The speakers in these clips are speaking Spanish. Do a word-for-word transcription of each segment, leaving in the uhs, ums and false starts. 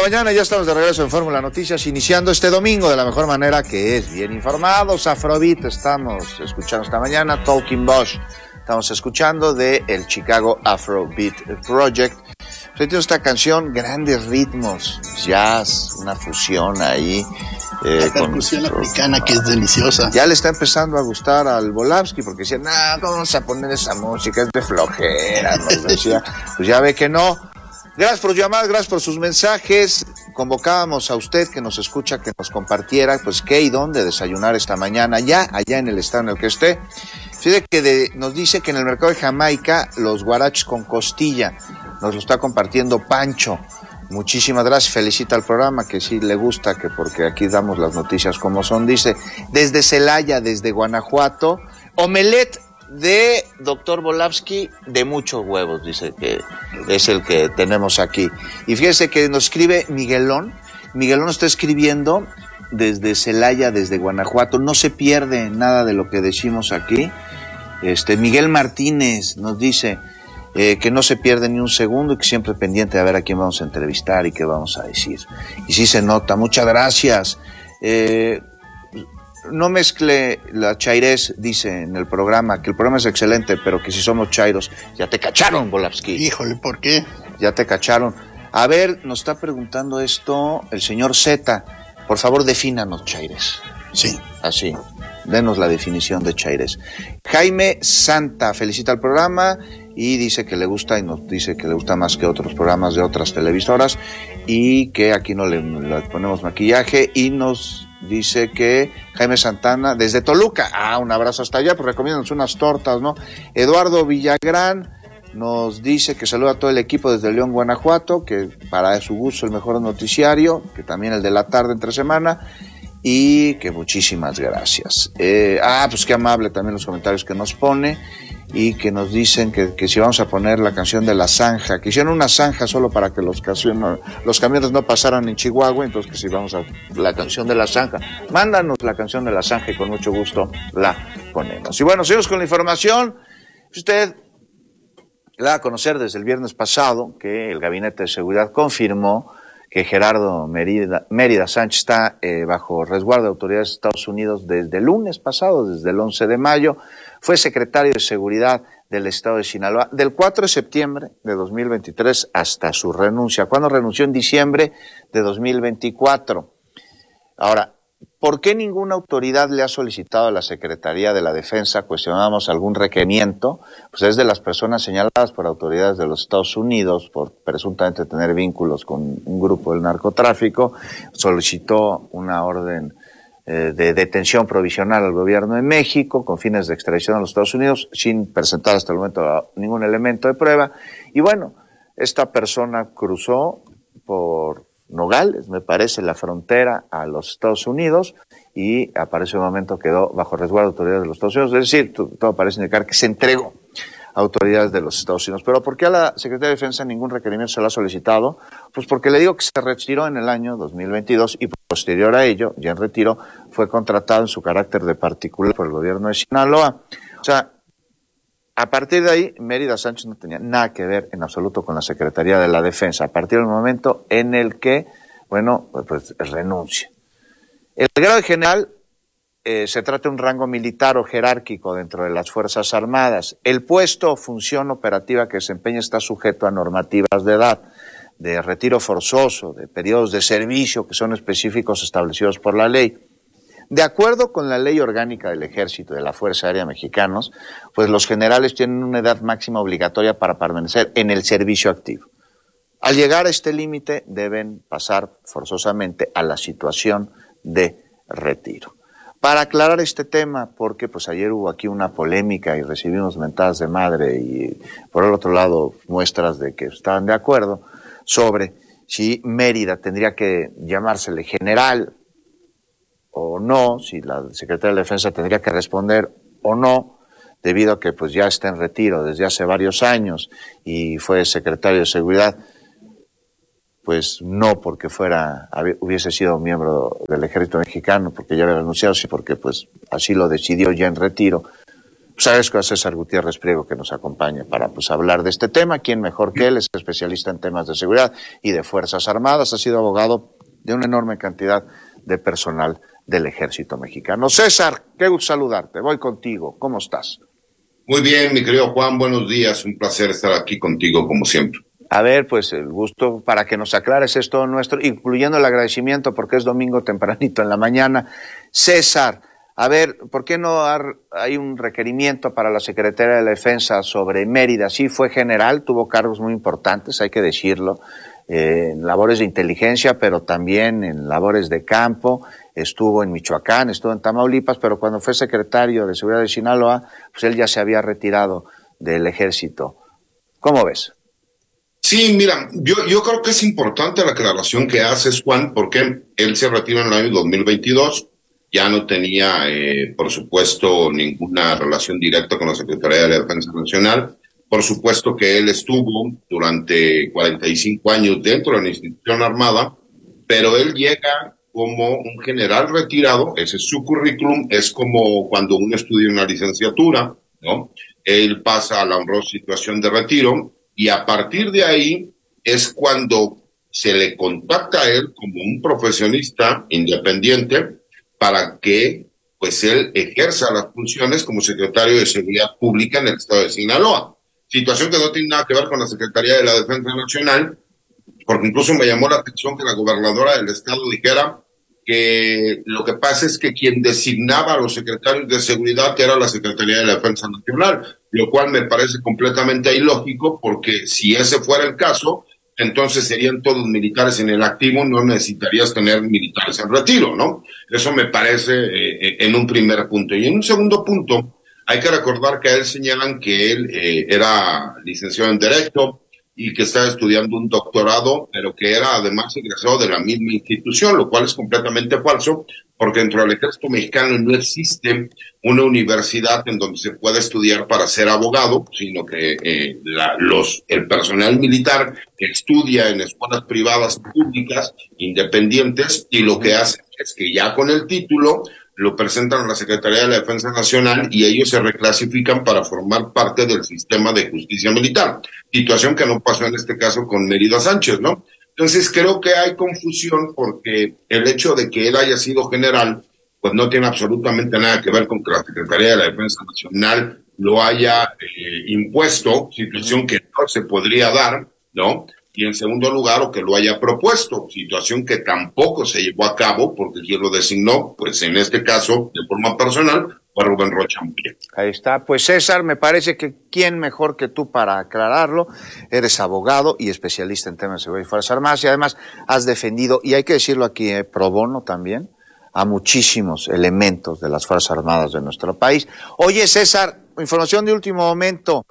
mañana, ya estamos de regreso en Fórmula Noticias, iniciando este domingo de la mejor manera, que es bien informados. Afrobeat estamos escuchando esta mañana, Talking Bosch estamos escuchando de el Chicago Afrobeat Project. Tiene esta canción, grandes ritmos, jazz, una fusión ahí. Eh, la percusión con, africana que es deliciosa. Ya le está empezando a gustar al Volavsky porque decía, no, nah, ¿cómo vamos a poner esa música? Es de flojera, nos decía. Pues ya ve que no. Gracias por llamadas, gracias por sus mensajes. Convocábamos a usted que nos escucha, que nos compartiera, pues qué y dónde desayunar esta mañana, ya allá en el estado en el que esté. Fíjate que de, nos dice que en el mercado de Jamaica los guaraches con costilla, nos lo está compartiendo Pancho. Muchísimas gracias, felicita al programa, que sí le gusta, que porque aquí damos las noticias como son. Dice, desde Celaya, desde Guanajuato, omelette de doctor Volavsky de muchos huevos, dice que es el que tenemos aquí. Y fíjese que nos escribe Miguelón, Miguelón está escribiendo desde Celaya, desde Guanajuato, no se pierde nada de lo que decimos aquí. Este Miguel Martínez nos dice eh, que no se pierde ni un segundo y que siempre pendiente de ver a quién vamos a entrevistar y qué vamos a decir. Y sí se nota, muchas gracias. Eh, No mezcle la chairés, dice en el programa, que el programa es excelente, pero que si somos chairos, ya te cacharon, Volavsky. Híjole, ¿por qué? Ya te cacharon. A ver, nos está preguntando esto el señor Z. Por favor, defínanos, chairés. Sí. Así, denos la definición de chairés. Jaime Santa felicita al programa y dice que le gusta, y nos dice que le gusta más que otros programas de otras televisoras, y que aquí no le, le ponemos maquillaje, y nos dice que Jaime Santana desde Toluca, ah, un abrazo hasta allá, pues recomiéndanos unas tortas, ¿no? Eduardo Villagrán nos dice que saluda a todo el equipo desde León, Guanajuato, que para su gusto el mejor noticiario, que también el de la tarde entre semana, y que muchísimas gracias. Eh, ah, pues qué amable también los comentarios que nos pone, y que nos dicen que, que si vamos a poner la canción de La Zanja, que hicieron una zanja solo para que los, los camiones no pasaran en Chihuahua, entonces que si vamos a la canción de La Zanja, mándanos la canción de La Zanja y con mucho gusto la ponemos. Y bueno, seguimos con la información. Usted la va a conocer desde el viernes pasado que el Gabinete de Seguridad confirmó que Gerardo Mérida, Mérida Sánchez está eh, bajo resguardo de autoridades de Estados Unidos desde el lunes pasado, desde el once de mayo. Fue secretario de Seguridad del Estado de Sinaloa del cuatro de septiembre de dos mil veintitrés hasta su renuncia, cuando renunció en diciembre de dos mil veinticuatro. Ahora, ¿por qué ninguna autoridad le ha solicitado a la Secretaría de la Defensa, cuestionamos algún requerimiento? Pues es de las personas señaladas por autoridades de los Estados Unidos por presuntamente tener vínculos con un grupo del narcotráfico. Solicitó una orden eh, de detención provisional al gobierno de México con fines de extradición a los Estados Unidos sin presentar hasta el momento ningún elemento de prueba. Y bueno, esta persona cruzó por Nogales, me parece, la frontera a los Estados Unidos, y aparece un momento quedó bajo resguardo de autoridades de los Estados Unidos, es decir, todo parece indicar que se entregó a autoridades de los Estados Unidos. Pero ¿por qué a la Secretaría de Defensa ningún requerimiento se le ha solicitado? Pues porque le digo que se retiró en el año dos mil veintidós y posterior a ello, ya en retiro, fue contratado en su carácter de particular por el gobierno de Sinaloa. O sea, a partir de ahí, Mérida Sánchez no tenía nada que ver en absoluto con la Secretaría de la Defensa, a partir del momento en el que, bueno, pues renuncia. El grado de general eh, se trata de un rango militar o jerárquico dentro de las Fuerzas Armadas. El puesto o función operativa que desempeña está sujeto a normativas de edad, de retiro forzoso, de periodos de servicio que son específicos establecidos por la ley. De acuerdo con la Ley Orgánica del Ejército y de la Fuerza Aérea Mexicanos, pues los generales tienen una edad máxima obligatoria para permanecer en el servicio activo. Al llegar a este límite deben pasar forzosamente a la situación de retiro. Para aclarar este tema, porque pues ayer hubo aquí una polémica y recibimos mentadas de madre y por el otro lado muestras de que estaban de acuerdo sobre si Mérida tendría que llamársele general o no, si la Secretaría de la Defensa tendría que responder o no, debido a que pues ya está en retiro desde hace varios años y fue secretario de Seguridad, pues no porque fuera hubiese sido miembro del Ejército Mexicano, porque ya había renunciado, sí porque pues así lo decidió ya en retiro. Pues agradezco a César Gutiérrez Priego que nos acompañe para pues hablar de este tema. ¿Quién mejor que él? Es especialista en temas de seguridad y de Fuerzas Armadas. Ha sido abogado de una enorme cantidad de personal del Ejército Mexicano. César, qué gusto saludarte. Voy contigo. ¿Cómo estás? Muy bien, mi querido Juan. Buenos días. Un placer estar aquí contigo, como siempre. A ver, pues el gusto para que nos aclares es todo nuestro, incluyendo el agradecimiento porque es domingo tempranito en la mañana. César, a ver, ¿por qué no hay un requerimiento para la Secretaría de la Defensa sobre Mérida? Sí, fue general, tuvo cargos muy importantes, hay que decirlo, eh, en labores de inteligencia, pero también en labores de campo. Estuvo en Michoacán, estuvo en Tamaulipas, pero cuando fue secretario de Seguridad de Sinaloa, pues él ya se había retirado del ejército. ¿Cómo ves? Sí, mira, yo, yo creo que es importante la aclaración que haces, Juan, porque él se retiró en el año dos mil veintidós. Ya no tenía, eh, por supuesto, ninguna relación directa con la Secretaría de la Defensa Nacional. Por supuesto que él estuvo durante cuarenta y cinco años dentro de la institución armada, pero él llega como un general retirado. Ese es su currículum, es como cuando uno estudia una licenciatura, ¿no? Él pasa a la honrosa situación de retiro y a partir de ahí es cuando se le contacta a él como un profesionista independiente para que pues él ejerza las funciones como secretario de Seguridad Pública en el estado de Sinaloa. Situación que no tiene nada que ver con la Secretaría de la Defensa Nacional, porque incluso me llamó la atención que la gobernadora del estado dijera que lo que pasa es que quien designaba a los secretarios de seguridad era la Secretaría de la Defensa Nacional, lo cual me parece completamente ilógico, porque si ese fuera el caso, entonces serían todos militares en el activo, no necesitarías tener militares en retiro, ¿no? Eso me parece eh, en un primer punto. Y en un segundo punto, hay que recordar que a él señalan que él eh, era licenciado en Derecho y que estaba estudiando un doctorado, pero que era además egresado de la misma institución, lo cual es completamente falso, porque dentro del Ejército Mexicano no existe una universidad en donde se pueda estudiar para ser abogado, sino que eh, la, los, el personal militar estudia en escuelas privadas públicas independientes y lo que hace es que ya con el título lo presentan a la Secretaría de la Defensa Nacional y ellos se reclasifican para formar parte del sistema de justicia militar. Situación que no pasó en este caso con Mérida Sánchez, ¿no? Entonces creo que hay confusión porque el hecho de que él haya sido general, pues no tiene absolutamente nada que ver con que la Secretaría de la Defensa Nacional lo haya eh, impuesto, situación que no se podría dar, ¿no? Y en segundo lugar, o que lo haya propuesto, situación que tampoco se llevó a cabo, porque quien lo designó, pues en este caso, de forma personal, fue Rubén Rocha Moya. Ahí está. Pues César, me parece que quién mejor que tú para aclararlo. Eres abogado y especialista en temas de seguridad y Fuerzas Armadas, y además has defendido, y hay que decirlo aquí, eh, pro bono también, a muchísimos elementos de las Fuerzas Armadas de nuestro país. Oye, César, información de último momento.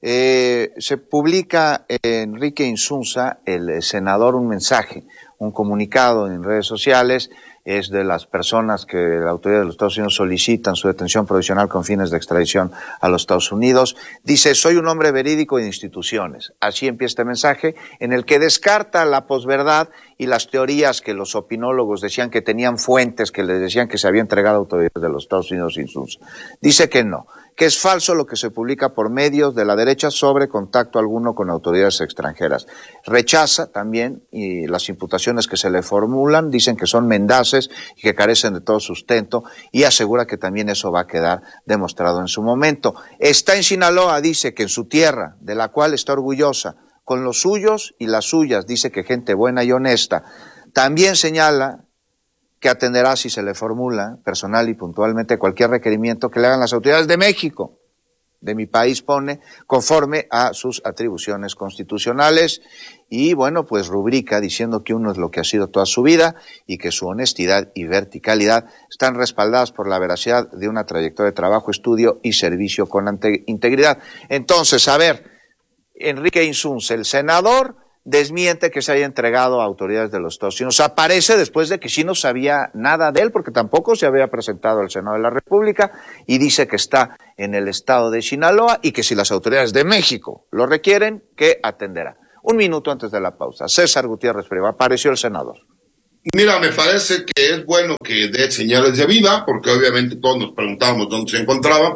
Eh, se publica en Enrique Insunza, el senador, un mensaje, un comunicado en redes sociales. Es de las personas que la autoridad de los Estados Unidos solicitan su detención provisional con fines de extradición a los Estados Unidos. Dice, soy un hombre verídico de instituciones. Así empieza este mensaje, en el que descarta la posverdad y las teorías que los opinólogos decían que tenían fuentes, que les decían que se había entregado a autoridades de los Estados Unidos Insunza. Dice que no, que es falso lo que se publica por medios de la derecha sobre contacto alguno con autoridades extranjeras. Rechaza también y las imputaciones que se le formulan, dicen que son mendaces y que carecen de todo sustento, y asegura que también eso va a quedar demostrado en su momento. Está en Sinaloa, dice que en su tierra, de la cual está orgullosa, con los suyos y las suyas, dice que gente buena y honesta. También señala que atenderá, si se le formula personal y puntualmente, cualquier requerimiento que le hagan las autoridades de México, de mi país, pone, conforme a sus atribuciones constitucionales. Y bueno, pues rubrica diciendo que uno es lo que ha sido toda su vida y que su honestidad y verticalidad están respaldadas por la veracidad de una trayectoria de trabajo, estudio y servicio con integridad. Entonces, a ver, Enrique Insunza, el senador, desmiente que se haya entregado a autoridades de los Estados Unidos. Aparece después de que sí no sabía nada de él, porque tampoco se había presentado al Senado de la República, y dice que está en el estado de Sinaloa y que si las autoridades de México lo requieren, que atenderá. Un minuto antes de la pausa. César Gutiérrez Priego, apareció el senador. Mira, me parece que es bueno que dé señales de vida, porque obviamente todos nos preguntábamos dónde se encontraba.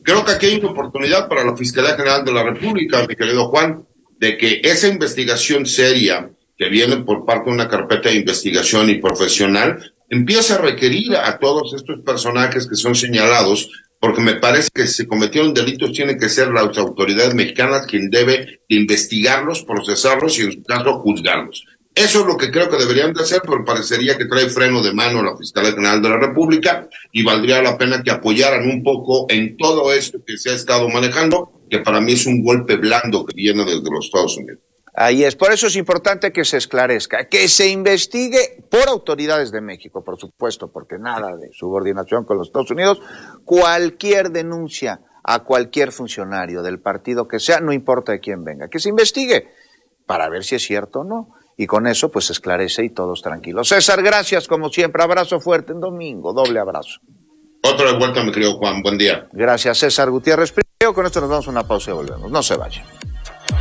Creo que aquí hay una oportunidad para la Fiscalía General de la República, mi querido Juan, de que esa investigación seria que viene por parte de una carpeta de investigación y profesional empiece a requerir a todos estos personajes que son señalados, porque me parece que si se cometieron delitos tienen que ser las autoridades mexicanas quien debe investigarlos, procesarlos y en su caso juzgarlos. Eso es lo que creo que deberían de hacer, pero parecería que trae freno de mano la Fiscalía General de la República y valdría la pena que apoyaran un poco en todo esto que se ha estado manejando, que para mí es un golpe blando que viene desde los Estados Unidos. Ahí es, por eso es importante que se esclarezca, que se investigue por autoridades de México, por supuesto, porque nada de subordinación con los Estados Unidos, cualquier denuncia a cualquier funcionario del partido que sea, no importa de quién venga, que se investigue para ver si es cierto o no. Y con eso pues se esclarece y todos tranquilos. César, gracias como siempre, abrazo fuerte en domingo, doble abrazo. Otra de vuelta, mi querido Juan, buen día. Gracias, César Gutiérrez. Con esto nos damos una pausa y volvemos, no se vayan.